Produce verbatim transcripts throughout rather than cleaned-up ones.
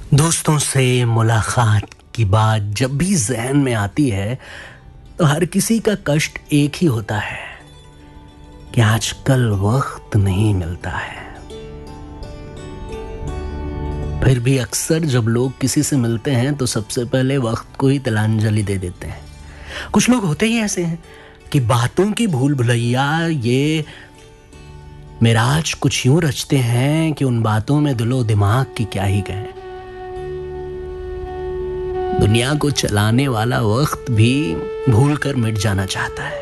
दोस्तों से मुलाकात की बात जब भी जहन में आती है तो हर किसी का कष्ट एक ही होता है कि आजकल वक्त नहीं मिलता है। फिर भी अक्सर जब लोग किसी से मिलते हैं तो सबसे पहले वक्त को ही तिलांजलि दे देते हैं। कुछ लोग होते ही ऐसे हैं कि बातों की भूल भुलैया ये मिराज कुछ यूं रचते हैं कि उन बातों में दिलो दिमाग की क्या ही कहें। दुनिया को चलाने वाला वक्त भी भूल कर मिट जाना चाहता है।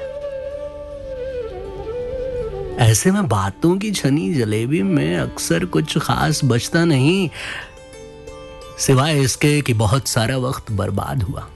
ऐसे में बातों की छनी जलेबी में अक्सर कुछ खास बचता नहीं, सिवाय इसके कि बहुत सारा वक्त बर्बाद हुआ।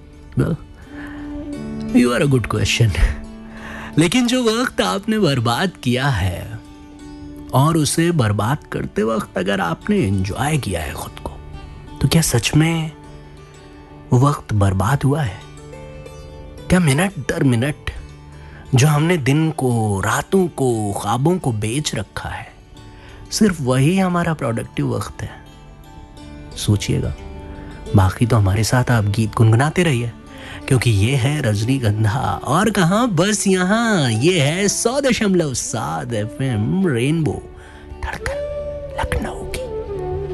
You are a good question. लेकिन जो वक्त आपने बर्बाद किया है और उसे बर्बाद करते वक्त अगर आपने एंजॉय किया है खुद को, तो क्या सच में वो वक्त बर्बाद हुआ है? क्या मिनट दर मिनट जो हमने दिन को, रातों को, ख्वाबों को बेच रखा है, सिर्फ वही हमारा प्रोडक्टिव वक्त है? सोचिएगा। बाकी तो हमारे साथ आप गीत गुनगुनाते रहिए, क्योंकि ये है रजनीगंधा। और कहां, बस यहां। ये है सौ दशमलव सात एफ एम रेनबो धड़कन।